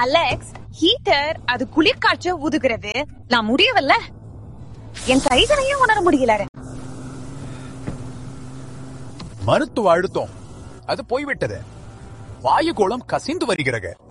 Alex, heater அது குளிர் காற்று ஊதுகிறது. நான் முடியவில்ல. என் கைகளையும் உணர முடியல. மருத்துவ அழுத்தம் அது போய்விட்டது. வாயு கோளம் கசிந்து வருகிறது.